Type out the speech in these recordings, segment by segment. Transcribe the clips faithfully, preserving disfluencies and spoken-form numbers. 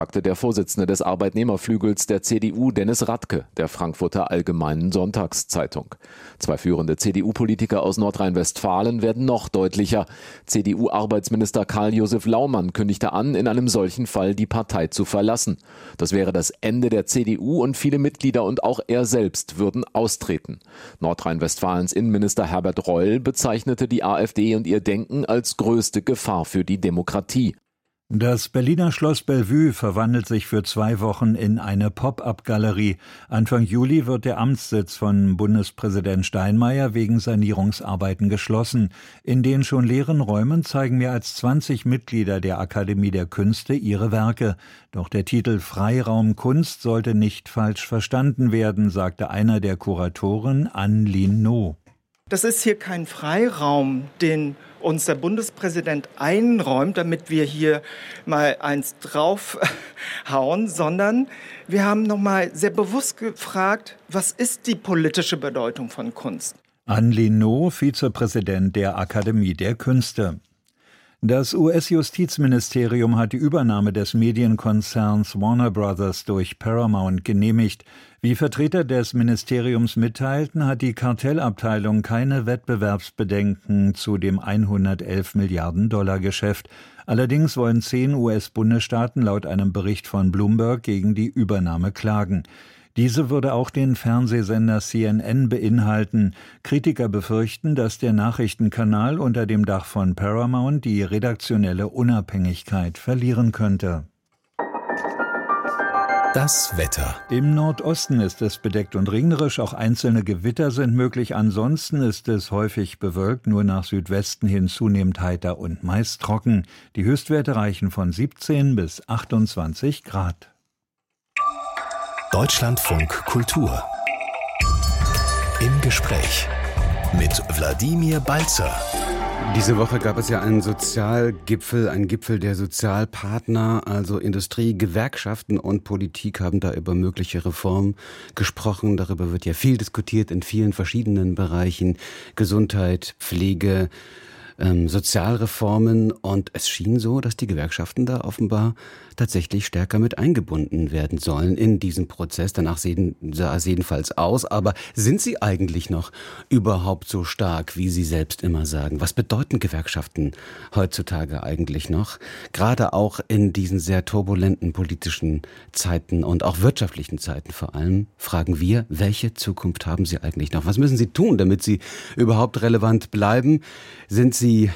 sagte der Vorsitzende des Arbeitnehmerflügels der C D U, Dennis Radke, der Frankfurter Allgemeinen Sonntagszeitung. Zwei führende C D U-Politiker aus Nordrhein-Westfalen werden noch deutlicher. C D U-Arbeitsminister Karl-Josef Laumann kündigte an, in einem solchen Fall die Partei zu verlassen. Das wäre das Ende der C D U und viele Mitglieder und auch er selbst würden austreten. Nordrhein-Westfalens Innenminister Herbert Reul bezeichnete die AfD und ihr Denken als größte Gefahr für die Demokratie. Das Berliner Schloss Bellevue verwandelt sich für zwei Wochen in eine Pop-up-Galerie. Anfang Juli wird der Amtssitz von Bundespräsident Steinmeier wegen Sanierungsarbeiten geschlossen. In den schon leeren Räumen zeigen mehr als zwanzig Mitglieder der Akademie der Künste ihre Werke. Doch der Titel Freiraum Kunst sollte nicht falsch verstanden werden, sagte einer der Kuratoren, Ann-Lin No. Das ist hier kein Freiraum, den uns der Bundespräsident einräumt, damit wir hier mal eins draufhauen, sondern wir haben nochmal sehr bewusst gefragt, was ist die politische Bedeutung von Kunst? Ann-Lin No, Vizepräsident der Akademie der Künste. Das U S-Justizministerium hat die Übernahme des Medienkonzerns Warner Brothers durch Paramount genehmigt. Wie Vertreter des Ministeriums mitteilten, hat die Kartellabteilung keine Wettbewerbsbedenken zu dem hundertelf Milliarden Dollar Geschäft. Allerdings wollen zehn U S-Bundesstaaten laut einem Bericht von Bloomberg gegen die Übernahme klagen. Diese würde auch den Fernsehsender C N N beinhalten. Kritiker befürchten, dass der Nachrichtenkanal unter dem Dach von Paramount die redaktionelle Unabhängigkeit verlieren könnte. Das Wetter. Im Nordosten ist es bedeckt und regnerisch, auch einzelne Gewitter sind möglich. Ansonsten ist es häufig bewölkt, nur nach Südwesten hin zunehmend heiter und meist trocken. Die Höchstwerte reichen von siebzehn bis achtundzwanzig Grad. Deutschlandfunk Kultur. Im Gespräch mit Wladimir Balzer. Diese Woche gab es ja einen Sozialgipfel, einen Gipfel der Sozialpartner, also Industrie, Gewerkschaften und Politik haben da über mögliche Reformen gesprochen. Darüber wird ja viel diskutiert in vielen verschiedenen Bereichen. Gesundheit, Pflege, ähm, Sozialreformen. Und es schien so, dass die Gewerkschaften da offenbar tatsächlich stärker mit eingebunden werden sollen in diesen Prozess. Danach sah es jedenfalls aus. Aber sind sie eigentlich noch überhaupt so stark, wie sie selbst immer sagen? Was bedeuten Gewerkschaften heutzutage eigentlich noch? Gerade auch in diesen sehr turbulenten politischen Zeiten und auch wirtschaftlichen Zeiten vor allem, fragen wir, welche Zukunft haben sie eigentlich noch? Was müssen sie tun, damit sie überhaupt relevant bleiben? Sind sie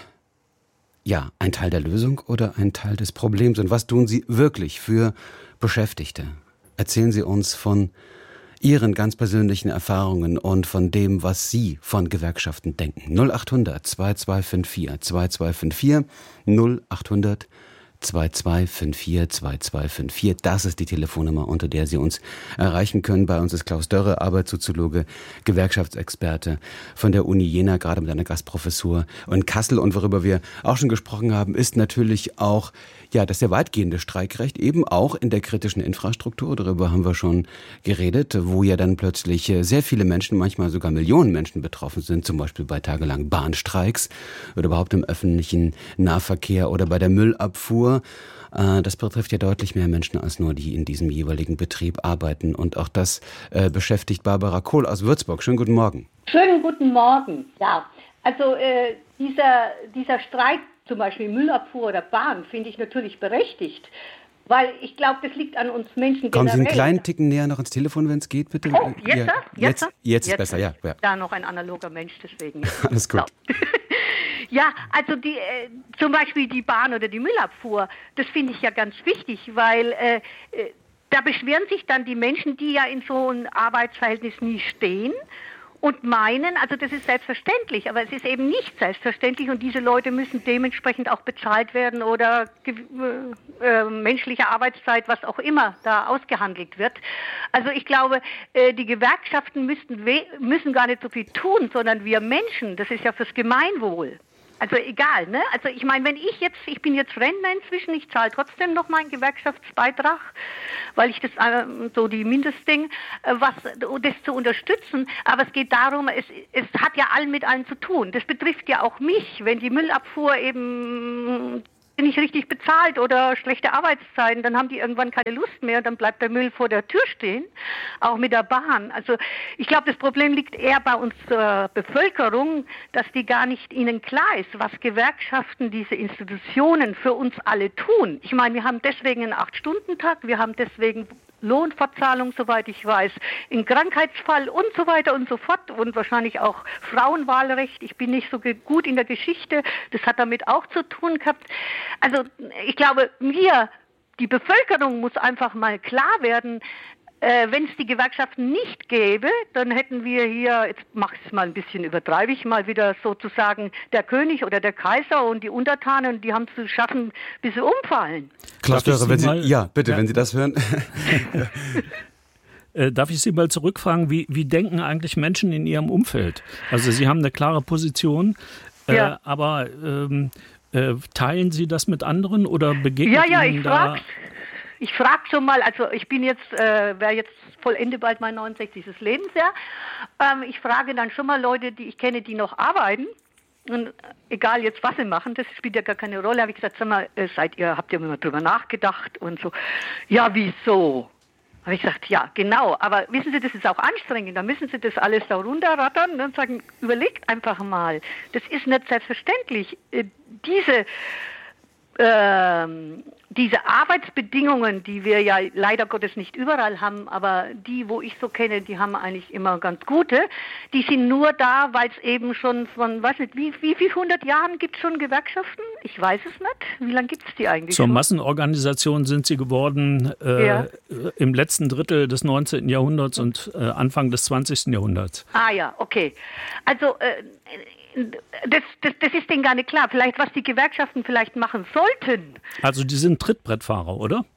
ja, ein Teil der Lösung oder ein Teil des Problems? Und was tun Sie wirklich für Beschäftigte? Erzählen Sie uns von Ihren ganz persönlichen Erfahrungen und von dem, was Sie von Gewerkschaften denken. null achthundert zweitausendzweihundertvier zweitausendzweihundertvier null achthundert zweitausendzweihundertvier zweitausendzweihundertvier. Das ist die Telefonnummer, unter der Sie uns erreichen können. Bei uns ist Klaus Dörre, Arbeitssoziologe, Gewerkschaftsexperte von der Uni Jena, gerade mit einer Gastprofessur in Kassel. Und worüber wir auch schon gesprochen haben, ist natürlich auch ja, das sehr weitgehende Streikrecht, eben auch in der kritischen Infrastruktur. Darüber haben wir schon geredet, wo ja dann plötzlich sehr viele Menschen, manchmal sogar Millionen Menschen betroffen sind, zum Beispiel bei tagelangen Bahnstreiks oder überhaupt im öffentlichen Nahverkehr oder bei der Müllabfuhr. Das betrifft ja deutlich mehr Menschen als nur die in diesem jeweiligen Betrieb arbeiten. Und auch das äh, beschäftigt Barbara Kohl aus Würzburg. Schönen guten Morgen. Schönen guten Morgen. Ja, also äh, dieser, dieser Streik, zum Beispiel Müllabfuhr oder Bahn, finde ich natürlich berechtigt. Weil ich glaube, das liegt an uns Menschen generell. Kommen Sie einen kleinen Ticken näher noch ins Telefon, wenn es geht, bitte? Oh, jetzt? Ja, Jetzt, jetzt, jetzt, jetzt ist besser, ja. ja. Da noch ein analoger Mensch, deswegen. Alles gut. So. Ja, also die, äh, zum Beispiel die Bahn oder die Müllabfuhr, das finde ich ja ganz wichtig, weil äh, äh, da beschweren sich dann die Menschen, die ja in so einem Arbeitsverhältnis nie stehen und meinen, also das ist selbstverständlich, aber es ist eben nicht selbstverständlich und diese Leute müssen dementsprechend auch bezahlt werden oder äh, äh, menschliche Arbeitszeit, was auch immer da ausgehandelt wird. Also ich glaube, äh, die Gewerkschaften müssten, we- müssen gar nicht so viel tun, sondern wir Menschen, das ist ja fürs Gemeinwohl. Also egal, ne? Also ich meine, wenn ich jetzt, ich bin jetzt Rentner inzwischen, ich zahle trotzdem noch meinen Gewerkschaftsbeitrag, weil ich das äh, so die Mindestding, äh, was das zu unterstützen. Aber es geht darum, es, es hat ja allen mit allen zu tun. Das betrifft ja auch mich, wenn die Müllabfuhr eben nicht richtig bezahlt oder schlechte Arbeitszeiten, dann haben die irgendwann keine Lust mehr und dann bleibt der Müll vor der Tür stehen, auch mit der Bahn. Also ich glaube, das Problem liegt eher bei unserer Bevölkerung, dass die gar nicht ihnen klar ist, was Gewerkschaften, diese Institutionen für uns alle tun. Ich meine, wir haben deswegen einen Acht-Stunden-Tag, wir haben deswegen Lohnfortzahlung, soweit ich weiß, in Krankheitsfall und so weiter und so fort und wahrscheinlich auch Frauenwahlrecht. Ich bin nicht so gut in der Geschichte, das hat damit auch zu tun gehabt. Also ich glaube, mir, die Bevölkerung muss einfach mal klar werden, äh, wenn es die Gewerkschaften nicht gäbe, dann hätten wir hier, jetzt mache ich es mal ein bisschen, übertreibe ich mal wieder sozusagen der König oder der Kaiser und die Untertanen, die haben zu schaffen, bis sie umfallen. Klaus Dörre, wenn Sie, ja, bitte, ja. wenn Sie das hören. Äh, darf ich Sie mal zurückfragen, wie, wie denken eigentlich Menschen in Ihrem Umfeld? Also Sie haben eine klare Position, äh, ja. aber ähm, äh, teilen Sie das mit anderen oder begegnen ja, ja, Ihnen ich da... Frag's. Ich frage schon mal, also ich bin jetzt, äh, wäre jetzt vollende bald mein neunundsechzigstes Lebensjahr. Ähm, ich frage dann schon mal Leute, die ich kenne, die noch arbeiten. Und egal jetzt, was sie machen, das spielt ja gar keine Rolle. Habe ich gesagt, sag mal, seid ihr, habt ihr mal drüber nachgedacht und so. Ja, wieso? Habe ich gesagt, ja, genau. Aber wissen Sie, das ist auch anstrengend. Da müssen Sie das alles da runterrattern und sagen, überlegt einfach mal. Das ist nicht selbstverständlich. Äh, diese Ähm, diese Arbeitsbedingungen, die wir ja leider Gottes nicht überall haben, aber die, wo ich so kenne, die haben eigentlich immer ganz gute, die sind nur da, weil es eben schon von, weiß nicht, wie, wie viel hundert Jahren gibt es schon Gewerkschaften? Ich weiß es nicht. Wie lange gibt es die eigentlich Zur schon? Massenorganisation sind sie geworden äh, ja. im letzten Drittel des neunzehnten Jahrhunderts und äh, Anfang des zwanzigsten Jahrhunderts. Ah ja, okay. Also äh, Das, das, das ist denen gar nicht klar. Vielleicht, was die Gewerkschaften vielleicht machen sollten. Also die sind Trittbrettfahrer, oder?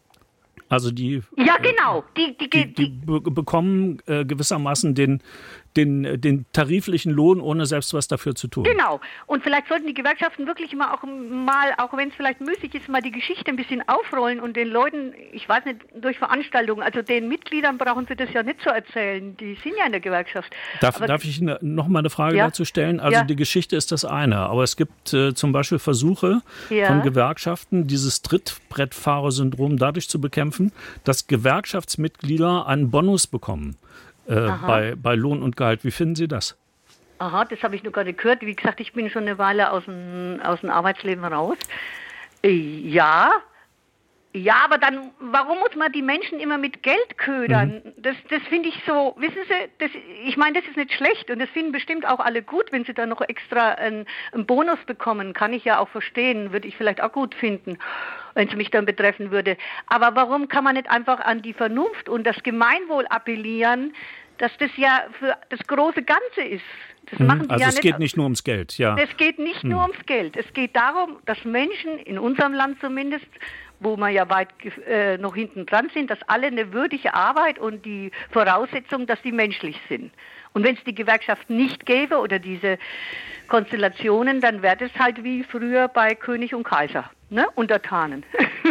Also die... Ja, genau. Die, die, die, die be- bekommen äh, gewissermaßen den, den, den tariflichen Lohn, ohne selbst was dafür zu tun. Genau. Und vielleicht sollten die Gewerkschaften wirklich mal auch, mal, auch wenn es vielleicht müßig ist, mal die Geschichte ein bisschen aufrollen und den Leuten, ich weiß nicht, durch Veranstaltungen, also den Mitgliedern brauchen sie das ja nicht zu erzählen. Die sind ja in der Gewerkschaft. Darf, aber, darf ich noch mal eine Frage ja? dazu stellen? Also ja. die Geschichte ist das eine, aber es gibt äh, zum Beispiel Versuche ja. von Gewerkschaften, dieses Trittbrettfahrer-Syndrom dadurch zu bekämpfen, dass Gewerkschaftsmitglieder einen Bonus bekommen äh, bei, bei Lohn und Gehalt. Wie finden Sie das? Aha, das habe ich noch gar nicht gehört. Wie gesagt, ich bin schon eine Weile aus dem, aus dem Arbeitsleben raus. Äh, ja, ja, aber dann, warum muss man die Menschen immer mit Geld ködern? Mhm. Das, das finde ich so, wissen Sie, das, ich meine, das ist nicht schlecht und das finden bestimmt auch alle gut, wenn sie da noch extra einen, einen Bonus bekommen. Kann ich ja auch verstehen, würde ich vielleicht auch gut finden, wenn es mich dann betreffen würde. Aber warum kann man nicht einfach an die Vernunft und das Gemeinwohl appellieren, dass das ja für das große Ganze ist? Das mhm. machen die also ja es nicht. geht nicht nur ums Geld, ja. Es geht nicht mhm. nur ums Geld. Es geht darum, dass Menschen, in unserem Land zumindest, wo wir ja weit äh, noch hinten dran sind, dass alle eine würdige Arbeit und die Voraussetzung, dass die menschlich sind. Und wenn es die Gewerkschaft nicht gäbe oder diese Konstellationen, dann wäre es halt wie früher bei König und Kaiser, ne? Untertanen.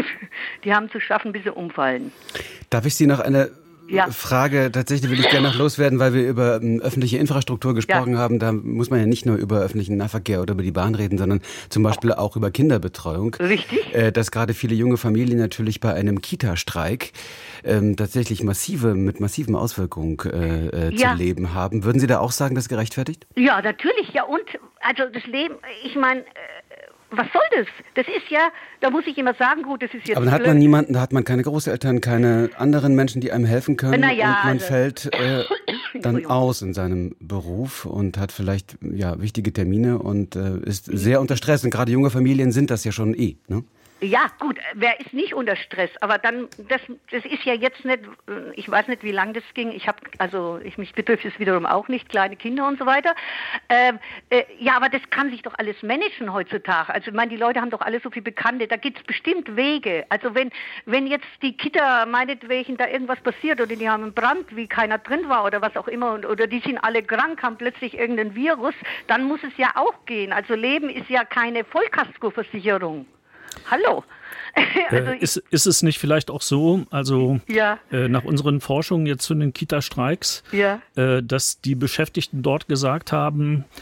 Die haben zu schaffen, bis sie umfallen. Darf ich Sie noch eine ja. Frage, tatsächlich will ich gerne noch loswerden, weil wir über ähm, öffentliche Infrastruktur gesprochen ja. haben. Da muss man ja nicht nur über öffentlichen Nahverkehr oder über die Bahn reden, sondern zum Beispiel auch über Kinderbetreuung. Richtig. Äh, dass gerade viele junge Familien natürlich bei einem Kita-Streik ähm, tatsächlich massive, mit massiven Auswirkungen äh, äh, ja. zu leben haben. Würden Sie da auch sagen, das gerechtfertigt? Ja, natürlich. Ja, und also das Leben, ich meine... Äh, was soll das? Das ist ja, da muss ich immer sagen, gut, das ist jetzt Aber dann hat blöd. man niemanden, da hat man keine Großeltern, keine anderen Menschen, die einem helfen können. Na ja, und man also, fällt äh, dann aus in seinem Beruf und hat vielleicht ja wichtige Termine und äh, ist sehr unter Stress. Und gerade junge Familien sind das ja schon eh, ne? Ja, gut, wer ist nicht unter Stress? Aber dann, das, das ist ja jetzt nicht, ich weiß nicht, wie lange das ging. Ich habe, also ich, mich betrifft es wiederum auch nicht, kleine Kinder und so weiter. Ähm, äh, ja, aber das kann sich doch alles managen heutzutage. Also ich meine, die Leute haben doch alle so viele Bekannte, da gibt es bestimmt Wege. Also wenn, wenn jetzt die Kita meinetwegen da irgendwas passiert oder die haben einen Brand, wie keiner drin war oder was auch immer, und, oder die sind alle krank, haben plötzlich irgendein Virus, dann muss es ja auch gehen. Also Leben ist ja keine Vollkaskoversicherung. Hallo. Also äh, ist, ist es nicht vielleicht auch so, also ja. äh, nach unseren Forschungen jetzt zu den Kita-Streiks, ja. äh, dass die Beschäftigten dort gesagt haben,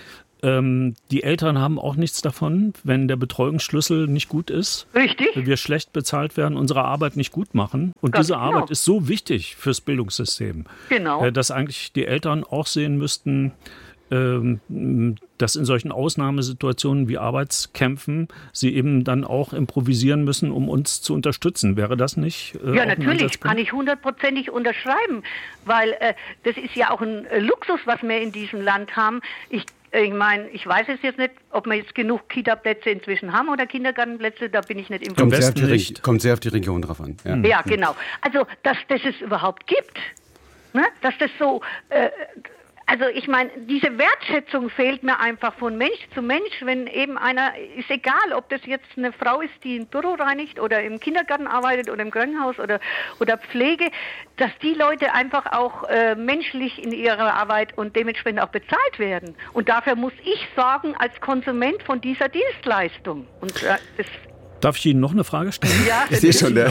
Ähm, die Eltern haben auch nichts davon, wenn der Betreuungsschlüssel nicht gut ist. Richtig. Wenn wir schlecht bezahlt werden, unsere Arbeit nicht gut machen. Und Ganz diese genau. Arbeit ist so wichtig fürs Bildungssystem, Genau. äh, dass eigentlich die Eltern auch sehen müssten, ähm, dass in solchen Ausnahmesituationen wie Arbeitskämpfen sie eben dann auch improvisieren müssen, um uns zu unterstützen. Wäre das nicht äh, Ja, auch ein natürlich, Ansatzpunkt? kann ich hundertprozentig unterschreiben, weil äh, das ist ja auch ein äh, Luxus, was wir in diesem Land haben. Ich Ich meine, ich weiß es jetzt nicht, ob wir jetzt genug Kita-Plätze inzwischen haben oder Kindergartenplätze, da bin ich nicht Kommt informiert. sehr, auf die, nicht. kommt sehr auf die Region drauf an. Ja, Ja, genau. Also, dass das es überhaupt gibt, ne? Dass das so, äh, also ich meine, diese Wertschätzung fehlt mir einfach von Mensch zu Mensch, wenn eben einer, ist egal, ob das jetzt eine Frau ist, die ein Büro reinigt oder im Kindergarten arbeitet oder im Krankenhaus oder, oder Pflege, dass die Leute einfach auch äh, menschlich in ihrer Arbeit und dementsprechend auch bezahlt werden. Und dafür muss ich sorgen als Konsument von dieser Dienstleistung. Und äh, das Darf ich Ihnen noch eine Frage stellen? Ja, Ich sehe schon, der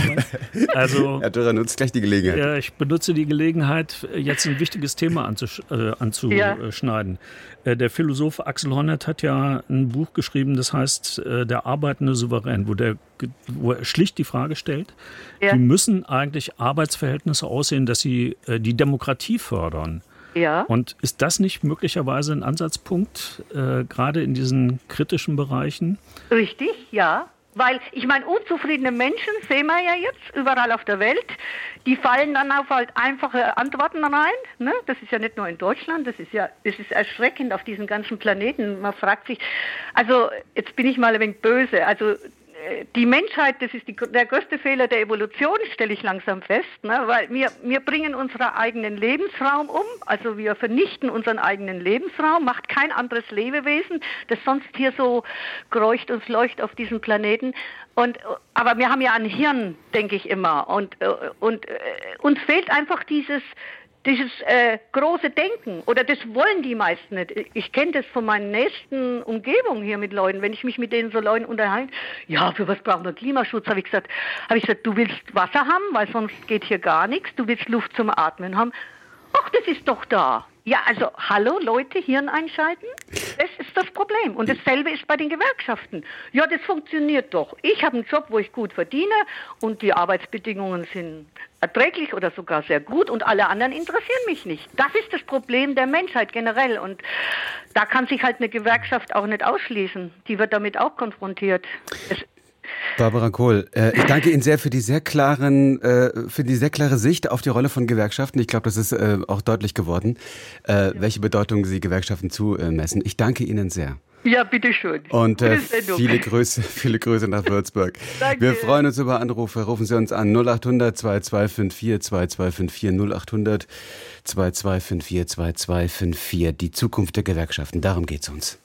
Also, Herr Dürrer nutzt gleich die Gelegenheit. ja, ich benutze die Gelegenheit, jetzt ein wichtiges Thema anzusch äh, anzuschneiden. Ja. Äh, der Philosoph Axel Honneth hat ja ein Buch geschrieben, das heißt äh, Der arbeitende Souverän, wo, der, wo er schlicht die Frage stellt, Ja. wie müssen eigentlich Arbeitsverhältnisse aussehen, dass sie äh, die Demokratie fördern? Ja. Und ist das nicht möglicherweise ein Ansatzpunkt, äh, gerade in diesen kritischen Bereichen? Richtig, ja. Weil, ich meine, unzufriedene Menschen sehen wir ja jetzt überall auf der Welt. Die fallen dann auf halt einfache Antworten rein. Ne? Das ist ja nicht nur in Deutschland, das ist ja, das ist erschreckend auf diesem ganzen Planeten. Man fragt sich, also jetzt bin ich mal ein wenig böse, also die Menschheit, das ist die, der größte Fehler der Evolution, stelle ich langsam fest, ne? Weil wir, wir bringen unseren eigenen Lebensraum um, also wir vernichten unseren eigenen Lebensraum, macht kein anderes Lebewesen, das sonst hier so kreucht und fleucht auf diesem Planeten. Und, aber wir haben ja ein Hirn, denke ich immer, und, und äh, uns fehlt einfach dieses Dieses äh, große Denken, oder das wollen die meisten nicht. Ich kenne das von meinen nächsten Umgebungen hier mit Leuten, wenn ich mich mit denen so Leuten unterhalte. Ja, für was brauchen wir Klimaschutz? Habe ich gesagt, habe ich gesagt, du willst Wasser haben, weil sonst geht hier gar nichts. Du willst Luft zum Atmen haben. Ach, das ist doch da. Ja, also, hallo Leute, Hirn einschalten, das ist das Problem. Und dasselbe ist bei den Gewerkschaften. Ja, das funktioniert doch. Ich habe einen Job, wo ich gut verdiene und die Arbeitsbedingungen sind erträglich oder sogar sehr gut und alle anderen interessieren mich nicht. Das ist das Problem der Menschheit generell und da kann sich halt eine Gewerkschaft auch nicht ausschließen. Die wird damit auch konfrontiert. Es Barbara Kohl, äh, ich danke Ihnen sehr für die sehr klaren, äh, für die sehr klare Sicht auf die Rolle von Gewerkschaften. Ich glaube, das ist äh, auch deutlich geworden, äh, welche Bedeutung Sie Gewerkschaften zumessen. Ich danke Ihnen sehr. Ja, bitteschön. Und äh, viele Grüße, viele Grüße nach Würzburg. Danke. Wir freuen uns über Anrufe. Rufen Sie uns an null acht hundert zwei zwei fünf vier zwei zwei fünf vier null acht hundert zwei zwei fünf vier zwei zwei fünf vier. Die Zukunft der Gewerkschaften, darum geht's uns.